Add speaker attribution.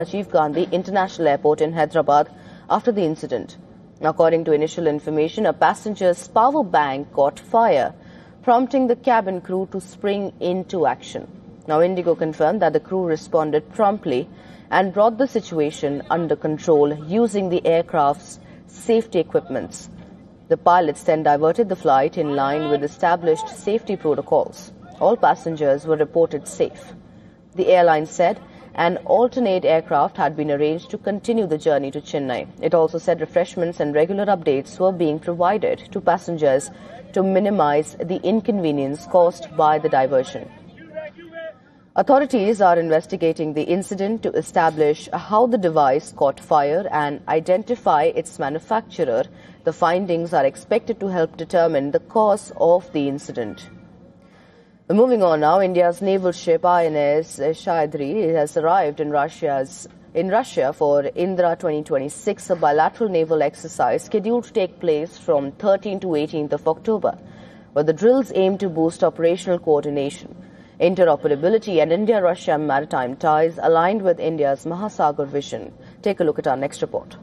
Speaker 1: Rajiv Gandhi International Airport in Hyderabad after the incident. According to initial information, a passenger's power bank caught fire, prompting the cabin crew to spring into action. Now, Indigo confirmed that the crew responded promptly and brought the situation under control using the aircraft's safety equipments. The pilots then diverted the flight in line with established safety protocols. All passengers were reported safe. The airline said an alternate aircraft had been arranged to continue the journey to Chennai. It also said refreshments and regular updates were being provided to passengers to minimize the inconvenience caused by the diversion. Authorities are investigating the incident to establish how the device caught fire and identify its manufacturer. The findings are expected to help determine the cause of the incident. Moving on now, India's naval ship INS Sahyadri has arrived in Russia for Indra 2026, a bilateral naval exercise scheduled to take place from 13th to 18th of October, where the drills aim to boost operational coordination, interoperability and India-Russia maritime ties aligned with India's Mahasagar vision. Take a look at our next report.